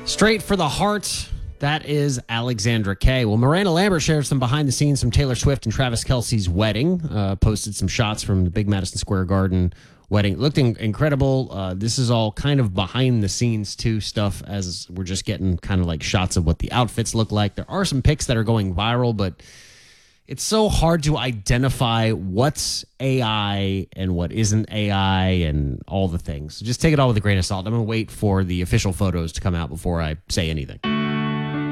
Straight for the heart. That is Alexandra Kay. Well, Miranda Lambert shared some behind the scenes from Taylor Swift and Travis Kelce's wedding. Posted some shots from the big Madison Square Garden wedding. It looked incredible. This is all kind of behind the scenes too stuff, as we're just getting kind of like shots of what the outfits look like. There are some pics that are going viral, but it's so hard to identify what's AI and what isn't AI and all the things. So just take it all with a grain of salt. I'm going to wait for the official photos to come out before I say anything.